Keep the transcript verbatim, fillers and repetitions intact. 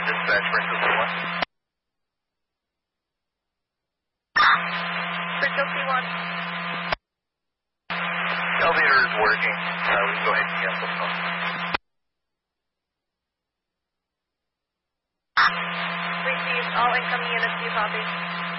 Dispatch, Bristol C one. Bristol C one. Elevator is working. Uh, we can go ahead and cancel the phone. Received. All incoming units, you copy.